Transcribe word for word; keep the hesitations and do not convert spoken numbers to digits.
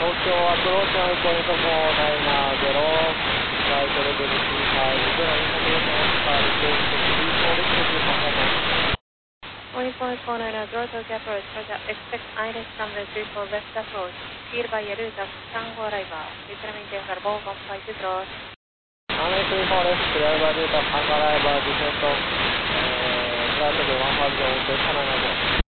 東京アプローチのポイントもナイナーゼロ、ライトレベルさん、ゼロ、インフォメーションオフィサー、リクエストスリーフォーです、じゅうさん号門。 Waypoint four nine zero Tokyo approach, Roger, expect I N S runway three four left approach, clear by Yaruta, Tango arrival, return maintain for Bow one five two zero. runway three four left, clear by Yaruta, Tango arrival, descent, uh, flight level one five zero, Delta nine nine zero.